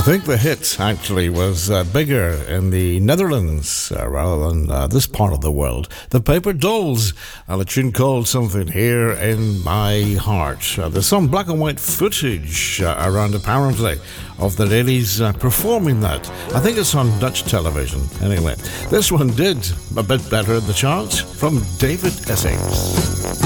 think the hit actually was bigger in the Netherlands rather than this part of the world. The Paper Dolls, and a tune called Something Here in My Heart. There's some black and white footage around apparently of the ladies performing that. I think it's on Dutch television. Anyway, this one did a bit better in the charts from David Essex.